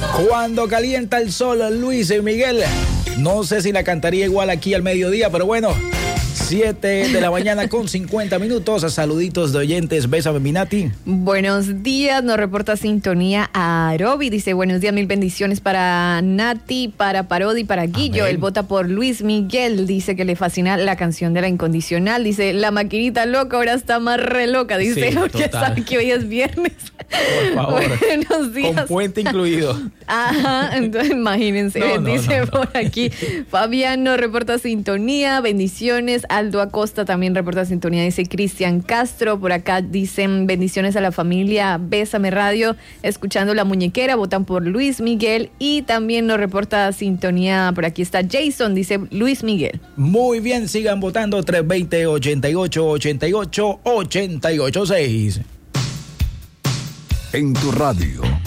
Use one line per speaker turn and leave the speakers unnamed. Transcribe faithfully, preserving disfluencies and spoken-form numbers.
Cuando calienta el sol, Luis Miguel. No sé si la cantaría igual aquí al mediodía, pero bueno. siete de la mañana con cincuenta minutos. Saluditos de oyentes. Bésame, Minati.
Buenos días. Nos reporta sintonía a Arobi. Dice, buenos días, mil bendiciones para Nati, para Parodi, para Guillo. Amén. Él vota por Luis Miguel. Dice que le fascina la canción de La Incondicional. Dice, la maquinita loca ahora está más re loca. Dice, sí, porque sabe que hoy es viernes.
Por favor.
Buenos días.
Con puente incluido.
Ajá, entonces imagínense. No, no, dice no, no. por aquí. Fabián nos reporta sintonía. Bendiciones. Aldo Acosta también reporta sintonía, dice Cristian Castro. Por acá dicen bendiciones a la familia Bésame Radio, escuchando La Muñequera, votan por Luis Miguel. Y también nos reporta sintonía, por aquí está Jason, dice Luis Miguel.
Muy bien, sigan votando tres veinte, ochenta y ocho, ochenta y ocho, ochenta y ocho, seis.
En tu radio.